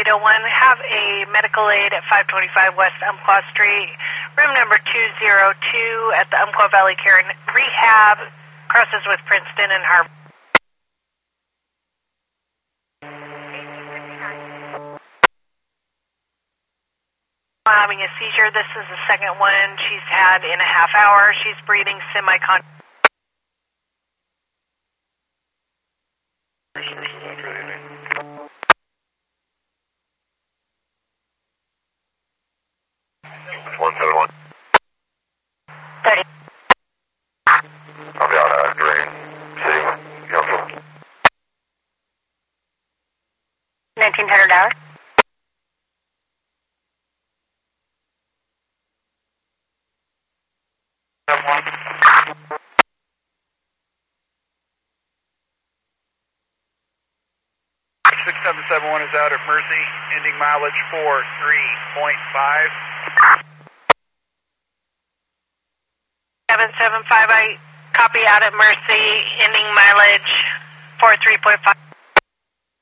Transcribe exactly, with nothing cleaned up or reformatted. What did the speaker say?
eight oh one. Have a medical aid at five twenty-five West Umpqua Street, room number two oh two at the Umpqua Valley Care and Rehab, crosses with Princeton and Harvard. Having a seizure. This is the second one she's had in a half hour. She's breathing semi-con. one seven one. thirty. I'll be out of Green City, Council. nineteen hundred hours. six seven seven one is out at Mercy, ending mileage four three point five. seven seven five, I copy out at Mercy, ending mileage four three point five.